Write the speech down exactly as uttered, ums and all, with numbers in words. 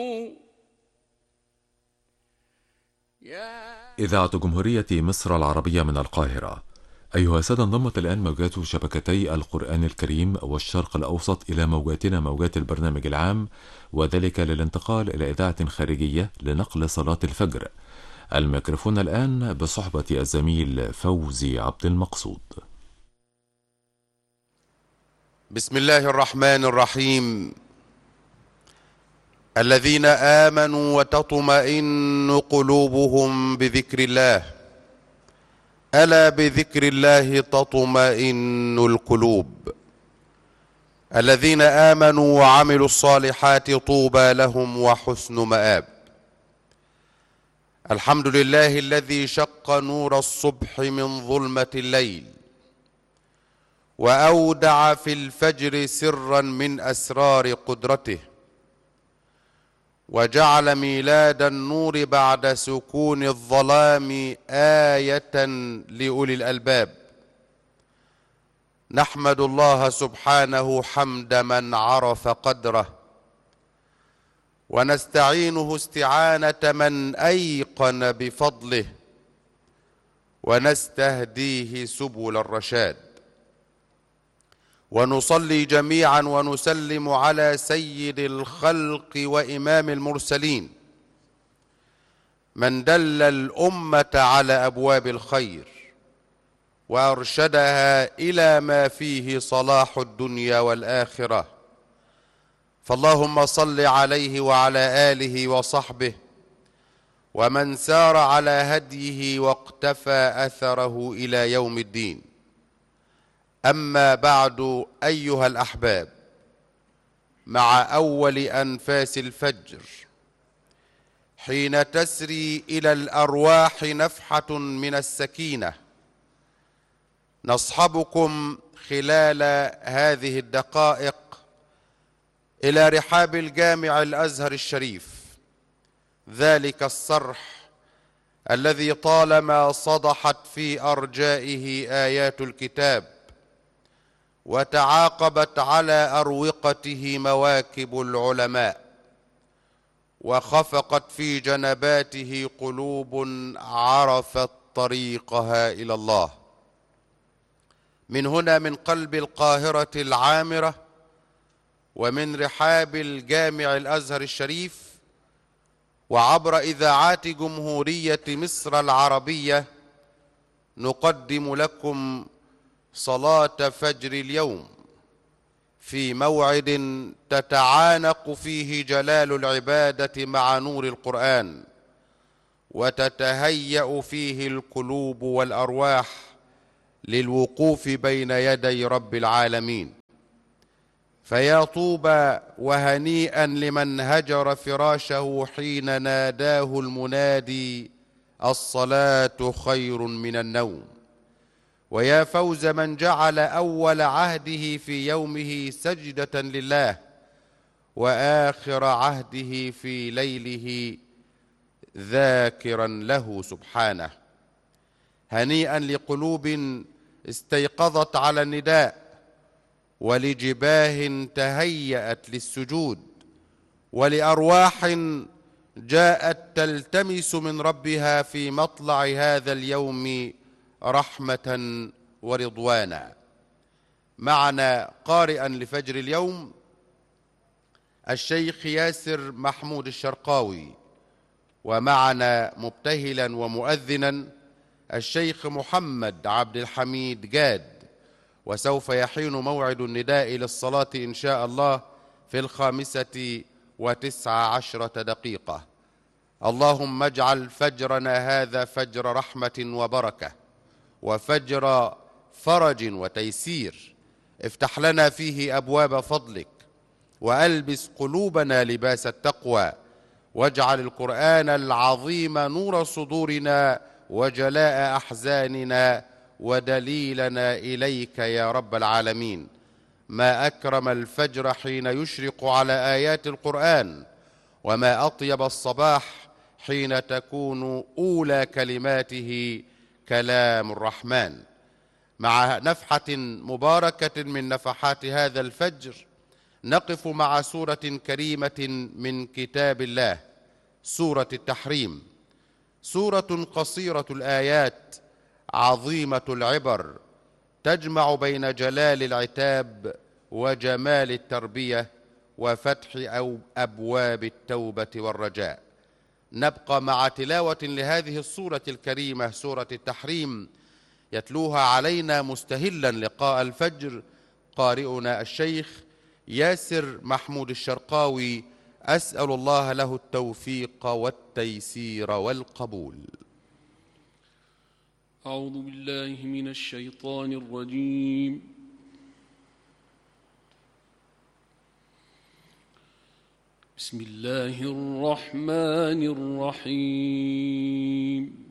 إذاعة جمهورية مصر العربية من القاهرة. أيها السادة، انضمت الآن موجات شبكتي القرآن الكريم والشرق الأوسط إلى موجاتنا موجات البرنامج العام، وذلك للانتقال إلى إذاعة خارجية لنقل صلاة الفجر. الميكروفون الآن بصحبة الزميل فوزي عبد المقصود. بسم الله الرحمن الرحيم. الذين آمنوا وتطمئن قلوبهم بذكر الله، ألا بذكر الله تطمئن القلوب. الذين آمنوا وعملوا الصالحات طوبى لهم وحسن مآب. الحمد لله الذي شق نور الصبح من ظلمة الليل، وأودع في الفجر سرا من أسرار قدرته، وجعل ميلاد النور بعد سكون الظلام آية لأولي الألباب. نحمد الله سبحانه حمد من عرف قدره، ونستعينه استعانة من أيقن بفضله، ونستهديه سبل الرشاد. ونصلي جميعا ونسلم على سيد الخلق وإمام المرسلين، من دل الأمة على أبواب الخير وأرشدها إلى ما فيه صلاح الدنيا والآخرة. فاللهم صل عليه وعلى آله وصحبه ومن سار على هديه واقتفى أثره إلى يوم الدين. أما بعد، أيها الأحباب، مع أول أنفاس الفجر حين تسري إلى الأرواح نفحة من السكينة، نصحبكم خلال هذه الدقائق إلى رحاب الجامع الأزهر الشريف، ذلك الصرح الذي طالما صدحت في أرجائه آيات الكتاب، وتعاقبت على أروقته مواكب العلماء، وخفقت في جنباته قلوب عرفت طريقها إلى الله. من هنا، من قلب القاهرة العامرة ومن رحاب الجامع الأزهر الشريف، وعبر إذاعات جمهورية مصر العربية، نقدم لكم صلاة فجر اليوم في موعد تتعانق فيه جلال العبادة مع نور القرآن، وتتهيأ فيه القلوب والأرواح للوقوف بين يدي رب العالمين. فيا طوبى وهنيئا لمن هجر فراشه حين ناداه المنادي: الصلاة خير من النوم. ويا فوز من جعل أول عهده في يومه سجدة لله، وآخر عهده في ليله ذاكرا له سبحانه. هنيئا لقلوب استيقظت على النداء، ولجباه تهيأت للسجود، ولأرواح جاءت تلتمس من ربها في مطلع هذا اليوم رحمة ورضوانا. معنا قارئا لفجر اليوم الشيخ ياسر محمود الشرقاوي، ومعنا مبتهلا ومؤذنا الشيخ محمد عبد الحميد جاد. وسوف يحين موعد النداء للصلاة إن شاء الله في الخامسة وتسع عشرة دقيقة. اللهم اجعل فجرنا هذا فجر رحمة وبركة، وفجر فرج وتيسير. افتح لنا فيه أبواب فضلك، وألبس قلوبنا لباس التقوى، واجعل القرآن العظيم نور صدورنا وجلاء أحزاننا ودليلنا إليك يا رب العالمين. ما أكرم الفجر حين يشرق على آيات القرآن، وما أطيب الصباح حين تكون أولى كلماته كلام الرحمن. مع نفحة مباركة من نفحات هذا الفجر نقف مع سورة كريمة من كتاب الله، سورة التحريم. سورة قصيرة الآيات، عظيمة العبر، تجمع بين جلال العتاب وجمال التربية وفتح أو أبواب التوبة والرجاء. نبقى مع تلاوة لهذه السورة الكريمة، سورة التحريم، يتلوها علينا مستهلا لقاء الفجر قارئنا الشيخ ياسر محمود الشرقاوي، أسأل الله له التوفيق والتيسير والقبول. أعوذ بالله من الشيطان الرجيم. بسم الله الرحمن الرحيم.